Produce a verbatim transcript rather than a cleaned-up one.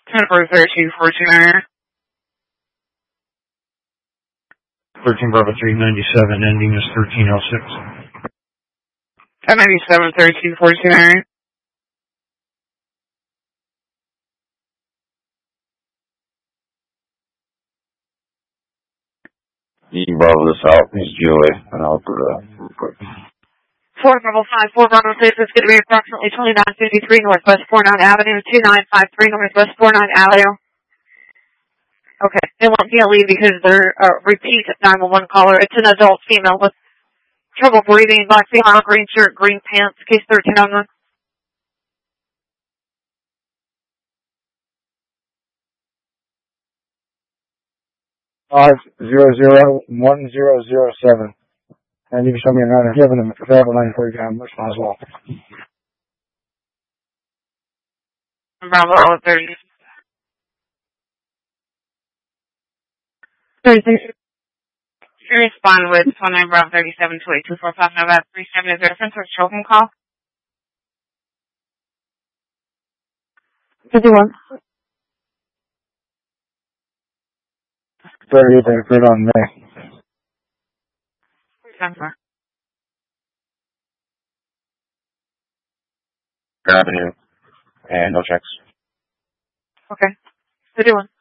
Temper thirteen fourteen. thirteen Bravo three ninety-seven, ending is thirteen oh six. ten ninety-seven thirteen fourteen. Eating Bravo to the south is Julie, and I'll put it up real quick. four Bravo five, four Bravo six is going to be approximately twenty-nine fifty-three Northwest forty-ninth Avenue, two nine five three Northwest forty-ninth Avenue. Okay, they won't be a lead because they're a uh, repeat nine one one caller. It's an adult female with trouble breathing, black female, green shirt, green pants, case thirteen on the. Five zero zero one zero zero seven. And you can show me another given them travel nine for you much as well. Bravo thirty. thirty-six. Respond with twenty-nine Bravo thirty-seven two eight two four five nine three seven is reference or choking call. fifty-one. thirty, they put on me. Avenue, and no checks. Okay. fifty-one.